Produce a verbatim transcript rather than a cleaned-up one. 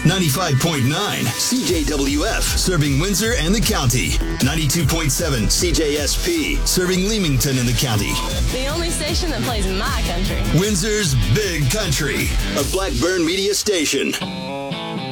ninety-five point nine C J W F, serving Windsor and the county. ninety-two point seven C J S P, serving Leamington and the county. The only station that plays my country. Windsor's Big Country, a Blackburn media station.